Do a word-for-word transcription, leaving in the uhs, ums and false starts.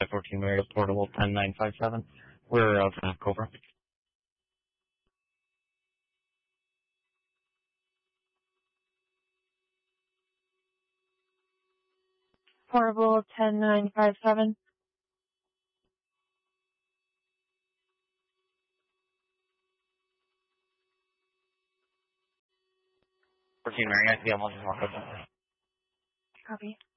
fourteen Marriott Portable ten nine five seven. We're of uh, Cobra. Portable ten nine five seven. fourteen Marriott, yeah, we'll just walk up. Copy.